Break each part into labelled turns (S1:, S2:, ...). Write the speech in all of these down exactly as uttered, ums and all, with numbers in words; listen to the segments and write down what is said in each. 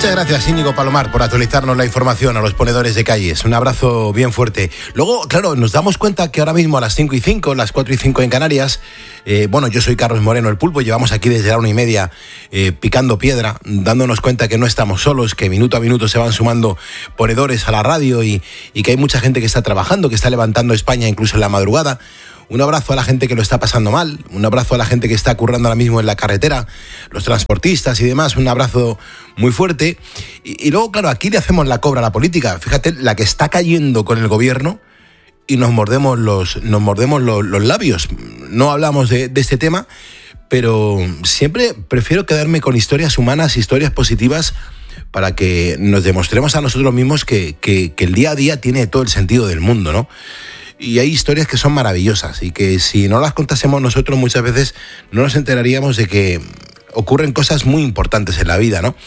S1: Muchas gracias, Íñigo Palomar, por actualizarnos la información a los ponedores de calles. Un abrazo bien fuerte. Luego, claro, nos damos cuenta que ahora mismo a las cinco y cinco, las cuatro y cinco en Canarias, eh, bueno, yo soy Carlos Moreno, el Pulpo, llevamos aquí desde la una y media eh, picando piedra, dándonos cuenta que no estamos solos, que minuto a minuto se van sumando ponedores a la radio y, y que hay mucha gente que está trabajando, que está levantando España incluso en la madrugada. Un abrazo a la gente que lo está pasando mal, un abrazo a la gente que está currando ahora mismo en la carretera, los transportistas y demás, un abrazo muy fuerte. Y, y luego, claro, aquí le hacemos la cobra a la política. Fíjate, la que está cayendo con el gobierno y nos mordemos los, nos mordemos los, los labios. No hablamos de, de este tema, pero siempre prefiero quedarme con historias humanas, historias positivas, para que nos demostremos a nosotros mismos que, que, que el día a día tiene todo el sentido del mundo, ¿no? Y hay historias que son maravillosas y que si no las contásemos nosotros muchas veces no nos enteraríamos de que ocurren cosas muy importantes en la vida, ¿no?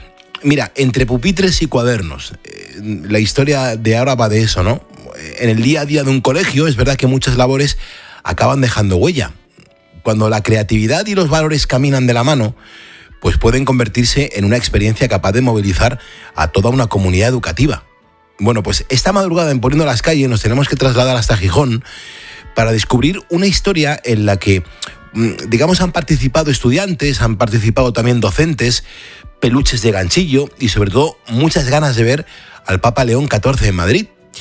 S1: Mira, entre pupitres y cuadernos, eh, la historia de ahora va de eso, ¿no? En el día a día de un colegio es verdad que muchas labores acaban dejando huella. Cuando la creatividad y los valores caminan de la mano, pues pueden convertirse en una experiencia capaz de movilizar a toda una comunidad educativa. Bueno, pues esta madrugada en Poniendo las Calles nos tenemos que trasladar hasta Gijón para descubrir una historia en la que, digamos, han participado estudiantes, han participado también docentes, peluches de ganchillo y sobre todo muchas ganas de ver al Papa León catorce en Madrid.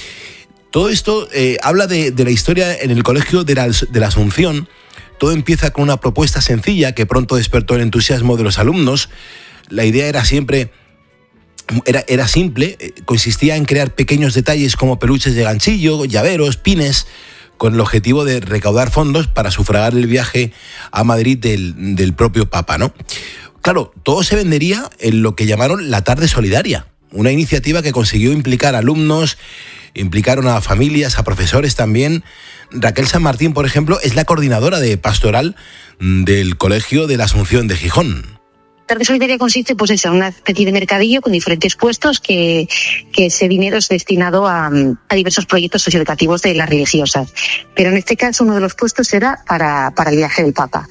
S1: Todo esto eh, habla de, de la historia en el Colegio de la, de la Asunción. Todo empieza con una propuesta sencilla que pronto despertó el entusiasmo de los alumnos. La idea era siempre... Era, era simple, consistía en crear pequeños detalles como peluches de ganchillo, llaveros, pines, con el objetivo de recaudar fondos para sufragar el viaje a Madrid del, del propio Papa, ¿no? Claro, todo se vendería en lo que llamaron la Tarde Solidaria, una iniciativa que consiguió implicar a alumnos, implicaron a familias, a profesores también. Raquel San Martín, por ejemplo, es la coordinadora de pastoral del Colegio de la Asunción de Gijón.
S2: Tarde Solidaria consiste pues, en una especie de mercadillo con diferentes puestos que, que ese dinero es destinado a, a diversos proyectos socioeducativos de las religiosas. Pero en este caso uno de los puestos era para, para el viaje del Papa.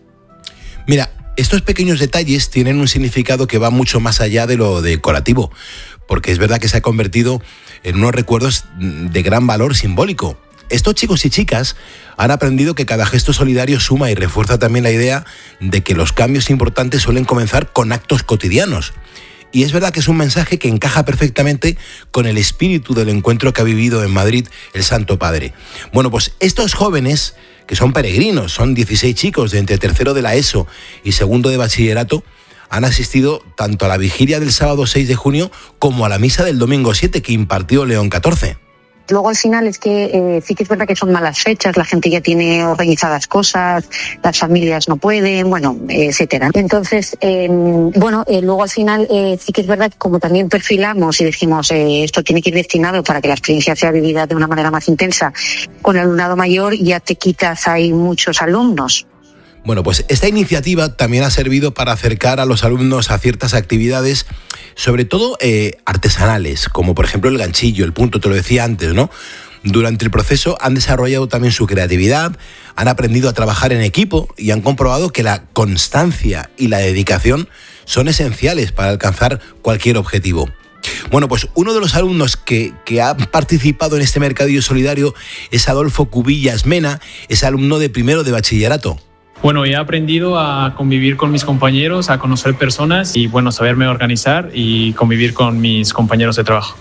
S1: Mira, estos pequeños detalles tienen un significado que va mucho más allá de lo decorativo, porque es verdad que se ha convertido en unos recuerdos de gran valor simbólico. Estos chicos y chicas han aprendido que cada gesto solidario suma y refuerza también la idea de que los cambios importantes suelen comenzar con actos cotidianos. Y es verdad que es un mensaje que encaja perfectamente con el espíritu del encuentro que ha vivido en Madrid el Santo Padre. Bueno, pues estos jóvenes, que son peregrinos, son dieciséis chicos de entre tercero de la ESO y segundo de bachillerato, han asistido tanto a la vigilia del sábado seis de junio como a la misa del domingo siete que impartió León catorce.
S2: Luego al final es que eh, sí que es verdad que son malas fechas, la gente ya tiene organizadas cosas, las familias no pueden, bueno, etcétera. Entonces, eh, bueno, eh, luego al final eh, sí que es verdad que como también perfilamos y decimos eh, esto tiene que ir destinado para que la experiencia sea vivida de una manera más intensa con el alumnado mayor, ya te quitas ahí muchos alumnos.
S1: Bueno, pues esta iniciativa también ha servido para acercar a los alumnos a ciertas actividades, sobre todo eh, artesanales, como por ejemplo el ganchillo, el punto, te lo decía antes, ¿no? Durante el proceso han desarrollado también su creatividad, han aprendido a trabajar en equipo y han comprobado que la constancia y la dedicación son esenciales para alcanzar cualquier objetivo. Bueno, pues uno de los alumnos que, que ha participado en este mercadillo solidario es Adolfo Cubillas Mena, es alumno de primero de bachillerato.
S3: Bueno, he aprendido a convivir con mis compañeros, a conocer personas y, bueno, saberme organizar y convivir con mis compañeros de trabajo.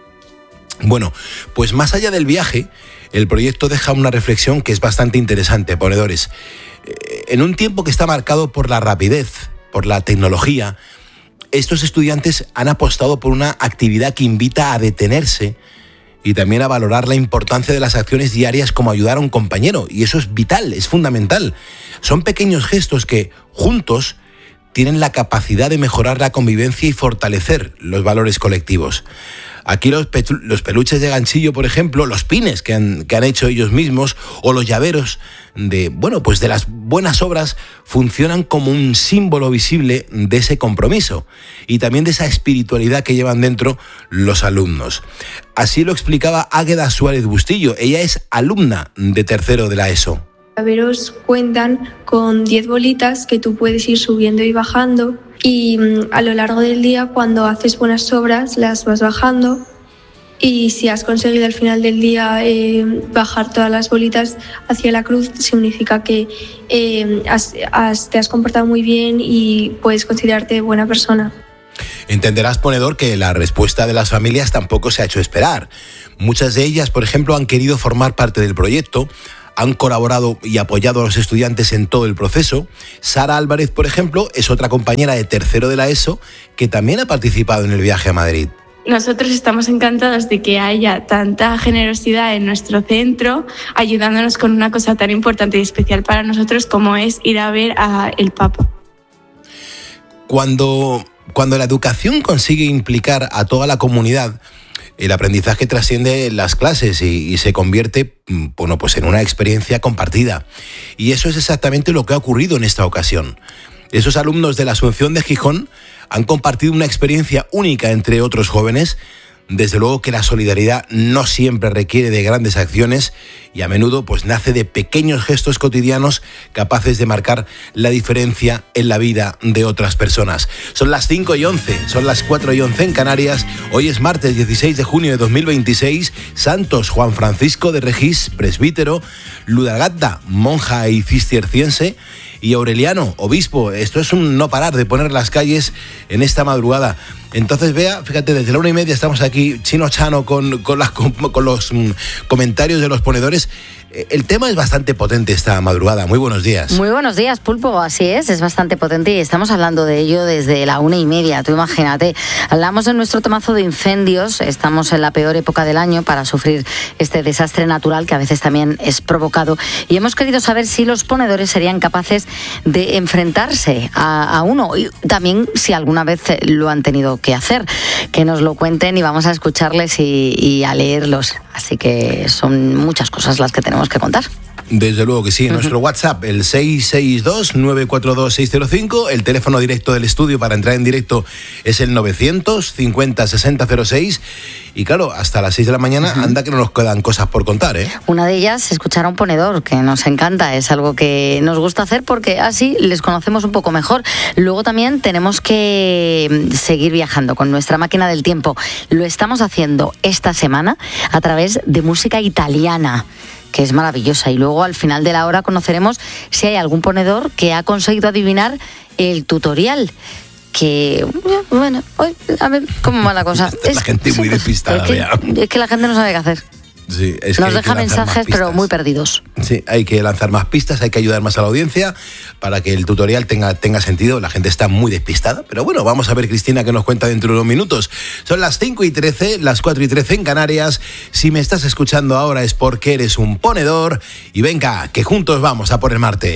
S1: Bueno, pues más allá del viaje, el proyecto deja una reflexión que es bastante interesante, ponedores. En un tiempo que está marcado por la rapidez, por la tecnología, estos estudiantes han apostado por una actividad que invita a detenerse y también a valorar la importancia de las acciones diarias como ayudar a un compañero. Y eso es vital, es fundamental. Son pequeños gestos que, juntos, tienen la capacidad de mejorar la convivencia y fortalecer los valores colectivos. Aquí los, pe- los peluches de ganchillo, por ejemplo, los pines que han, que han hecho ellos mismos, o los llaveros de, bueno, pues de las buenas obras, funcionan como un símbolo visible de ese compromiso y también de esa espiritualidad que llevan dentro los alumnos. Así lo explicaba Águeda Suárez Bustillo. Ella es alumna de tercero de la ESO.
S4: Los llaveros cuentan con diez bolitas que tú puedes ir subiendo y bajando y a lo largo del día, cuando haces buenas obras, las vas bajando, y si has conseguido al final del día eh, bajar todas las bolitas hacia la cruz, significa que eh, has, has, te has comportado muy bien y puedes considerarte buena persona.
S1: Entenderás, ponedor, que la respuesta de las familias tampoco se ha hecho esperar. Muchas de ellas, por ejemplo, han querido formar parte del proyecto, han colaborado y apoyado a los estudiantes en todo el proceso. Sara Álvarez, por ejemplo, es otra compañera de tercero de la ESO que también ha participado en el viaje a Madrid.
S5: Nosotros estamos encantados de que haya tanta generosidad en nuestro centro, ayudándonos con una cosa tan importante y especial para nosotros como es ir a ver al Papa.
S1: Cuando, cuando la educación consigue implicar a toda la comunidad, el aprendizaje trasciende las clases y, y se convierte, bueno, pues en una experiencia compartida. Y eso es exactamente lo que ha ocurrido en esta ocasión. Esos alumnos de la Asunción de Gijón han compartido una experiencia única entre otros jóvenes. Desde luego que la solidaridad no siempre requiere de grandes acciones y a menudo pues nace de pequeños gestos cotidianos capaces de marcar la diferencia en la vida de otras personas. Son las cinco y once, son las cuatro y once en Canarias. Hoy es martes dieciséis de junio de dos mil veintiséis. Santos Juan Francisco de Regis, presbítero, Ludagata, monja y cisterciense, y Aureliano, obispo. Esto es un no parar de poner las calles en esta madrugada. Entonces, Bea, fíjate, desde la una y media estamos aquí, Chino Chano, con, con, las, con, con los um, comentarios de los ponedores. El tema es bastante potente esta madrugada. Muy buenos días.
S6: Muy buenos días, Pulpo. Así es, es bastante potente y estamos hablando de ello desde la una y media. Tú imagínate. Hablamos de nuestro temazo de incendios. Estamos en la peor época del año para sufrir este desastre natural que a veces también es provocado. Y hemos querido saber si los ponedores serían capaces de enfrentarse a, a uno y también si alguna vez lo han tenido que hacer. Que nos lo cuenten y vamos a escucharles y, y a leerlos. Así que son muchas cosas las que tenemos que contar.
S1: Desde luego que sí. En nuestro WhatsApp, el seis seis dos, nueve cuatro dos, seis cero cinco. El teléfono directo del estudio para entrar en directo es el novecientos cincuenta sesenta cero seis. Y claro, hasta las seis de la mañana, uh-huh. anda que no nos quedan cosas por contar, ¿eh?
S6: Una de ellas, escuchar a un ponedor, que nos encanta. Es algo que nos gusta hacer porque así les conocemos un poco mejor. Luego también tenemos que seguir viajando con nuestra máquina del tiempo. Lo estamos haciendo esta semana a través de música italiana, que es maravillosa. Y luego al final de la hora conoceremos si hay algún ponedor que ha conseguido adivinar el tutorial. Que, bueno, hoy, a ver, ¿cómo va la cosa?
S1: Está es, la gente muy despistada.
S6: Es que, es que la gente no sabe qué hacer.
S1: Sí, es
S6: Nos
S1: que
S6: deja mensajes, pero muy perdidos.
S1: Sí, hay que lanzar más pistas, hay que ayudar más a la audiencia para que el tutorial tenga, tenga sentido. La gente está muy despistada, pero bueno, vamos a ver, Cristina, qué nos cuenta dentro de unos minutos. Son las cinco y trece, las cuatro y trece en Canarias. Si me estás escuchando ahora es porque eres un ponedor. Y venga, que juntos vamos a por el martes.